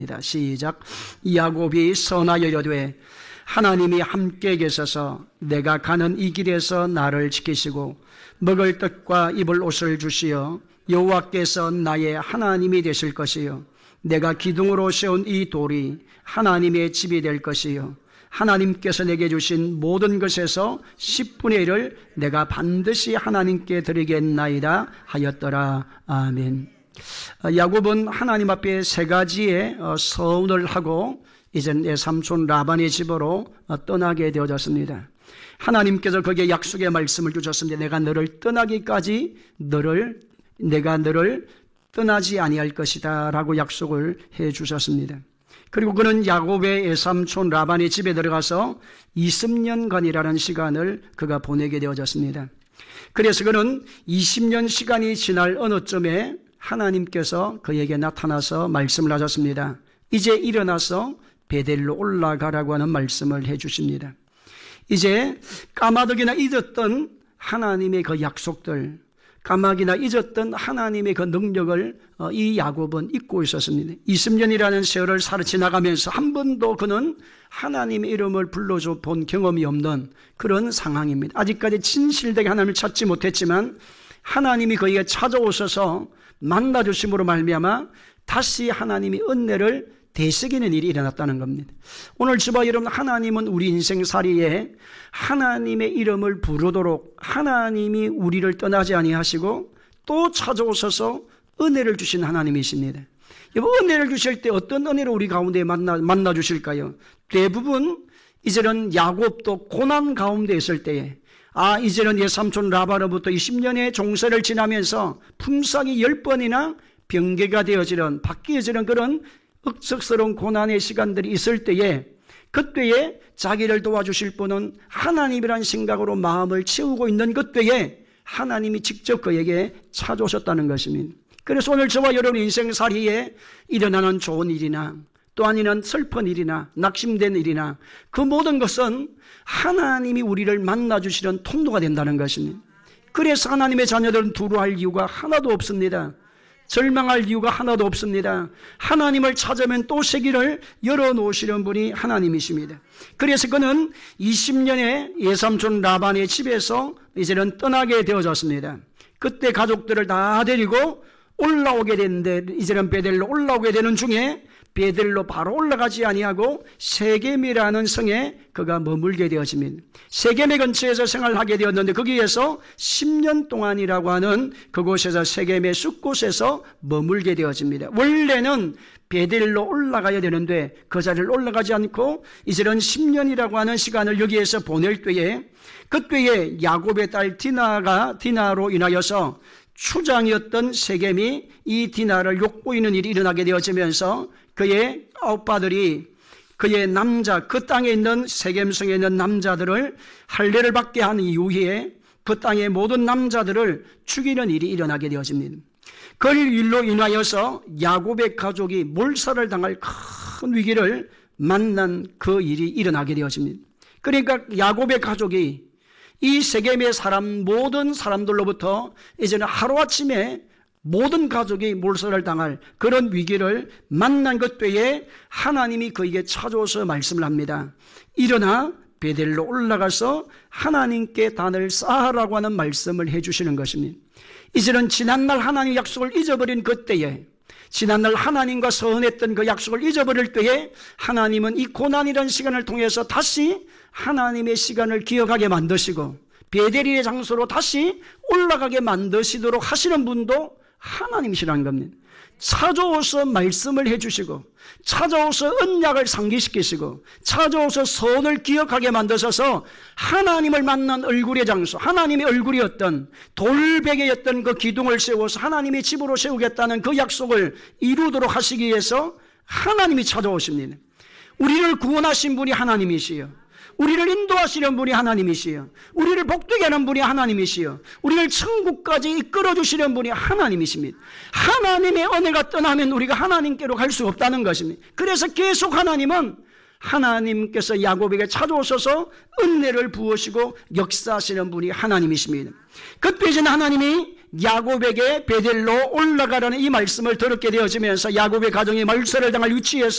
시작. 야곱이 선하여 이르되 하나님이 함께 계셔서 내가 가는 이 길에서 나를 지키시고 먹을 떡과 입을 옷을 주시어 여호와께서 나의 하나님이 되실 것이요 내가 기둥으로 세운 이 돌이 하나님의 집이 될 것이요 하나님께서 내게 주신 모든 것에서 10분의 1을 내가 반드시 하나님께 드리겠나이다 하였더라. 아멘. 야곱은 하나님 앞에 세 가지의 서운을 하고 이젠 내 삼촌 라반의 집으로 떠나게 되어졌습니다. 하나님께서 거기에 약속의 말씀을 주셨습니다. 내가 너를 떠나기까지 내가 너를 떠나지 아니할 것이다 라고 약속을 해 주셨습니다. 그리고 그는 야곱의 외삼촌 라반의 집에 들어가서 20년간이라는 시간을 그가 보내게 되어졌습니다. 그래서 그는 20년 시간이 지날 어느 쯤에 하나님께서 그에게 나타나서 말씀을 하셨습니다. 이제 일어나서 베델로 올라가라고 하는 말씀을 해 주십니다. 이제 까마득이나 잊었던 하나님의 그 약속들, 까마귀나 잊었던 하나님의 그 능력을 이 야곱은 잊고 있었습니다. 20년이라는 세월을 살아 지나가면서 한 번도 그는 하나님의 이름을 불러줘 본 경험이 없는 그런 상황입니다. 아직까지 진실되게 하나님을 찾지 못했지만 하나님이 그에게 찾아오셔서 만나주심으로 말미암아 다시 하나님이 은혜를 되새기는 일이 일어났다는 겁니다. 오늘 저와 여러분, 하나님은 우리 인생살이에 하나님의 이름을 부르도록 하나님이 우리를 떠나지 아니하시고 또 찾아오셔서 은혜를 주신 하나님이십니다. 은혜를 주실 때 어떤 은혜를 우리 가운데 만나 주실까요? 대부분 이제는 야곱도 고난 가운데 있을 때에 이제는 외삼촌 라반으로부터 20년의 종세를 지나면서 품삯이 10번이나 병개가 되어지는 바뀌어지는 그런 억척스러운 고난의 시간들이 있을 때에 그때에 자기를 도와주실 분은 하나님이라는 생각으로 마음을 채우고 있는 그때에 하나님이 직접 그에게 찾아오셨다는 것입니다. 그래서 오늘 저와 여러분 인생살이에 일어나는 좋은 일이나 또 아니면 슬픈 일이나 낙심된 일이나 그 모든 것은 하나님이 우리를 만나주시는 통로가 된다는 것입니다. 그래서 하나님의 자녀들은 두려워할 이유가 하나도 없습니다. 절망할 이유가 하나도 없습니다. 하나님을 찾으면 또 세기를 열어놓으시는 분이 하나님이십니다. 그래서 그는 20년의 외삼촌 라반의 집에서 이제는 떠나게 되어졌습니다. 그때 가족들을 다 데리고 올라오게 되는데 이제는 베델로 올라오게 되는 중에 베델로 바로 올라가지 아니하고 세겜이라는 성에 그가 머물게 되어집니다. 세겜의 근처에서 생활하게 되었는데 거기에서 10년 동안이라고 하는 그곳에서 세겜의 숲곳에서 머물게 되어집니다. 원래는 베델로 올라가야 되는데 그 자리를 올라가지 않고 이제는 10년이라고 하는 시간을 여기에서 보낼 때에 그때에 야곱의 딸 디나로 인하여서 추장이었던 세겜이 이 디나를 욕보이는 일이 일어나게 되어지면서 그의 아우빠들이 그의 남자 그 땅에 있는 세겜성에 있는 남자들을 할례를 받게 한 이후에 그 땅의 모든 남자들을 죽이는 일이 일어나게 되어집니다. 그 일로 인하여서 야곱의 가족이 몰살을 당할 큰 위기를 만난 그 일이 일어나게 되어집니다. 그러니까 야곱의 가족이 이 세겜의 모든 사람들로부터 이제는 하루아침에 모든 가족이 몰살을 당할 그런 위기를 만난 것 때에 하나님이 그에게 찾아와서 말씀을 합니다. 일어나 베델로 올라가서 하나님께 단을 쌓으라고 하는 말씀을 해주시는 것입니다. 이제는 지난날 하나님 약속을 잊어버린 그때에 지난날 하나님과 서운했던 그 약속을 잊어버릴 때에 하나님은 이 고난이라는 시간을 통해서 다시 하나님의 시간을 기억하게 만드시고 베델의 장소로 다시 올라가게 만드시도록 하시는 분도 하나님이시라는 겁니다. 찾아오셔서 말씀을 해주시고 찾아오셔서 언약을 상기시키시고 찾아오셔서 선을 기억하게 만드셔서 하나님을 만난 얼굴의 장소, 하나님의 얼굴이었던 돌베개였던 그 기둥을 세워서 하나님의 집으로 세우겠다는 그 약속을 이루도록 하시기 위해서 하나님이 찾아오십니다. 우리를 구원하신 분이 하나님이시요, 우리를 인도하시는 분이 하나님이시요, 우리를 복되게 하는 분이 하나님이시요, 우리를 천국까지 이끌어주시는 분이 하나님이십니다. 하나님의 은혜가 떠나면 우리가 하나님께로 갈 수 없다는 것입니다. 그래서 계속 하나님께서 야곱에게 찾아오셔서 은혜를 부으시고 역사하시는 분이 하나님이십니다. 그때 이제 하나님이 야곱에게 베델로 올라가라는 이 말씀을 들었게 되어지면서 야곱의 가정이 말세를 당할 위치에서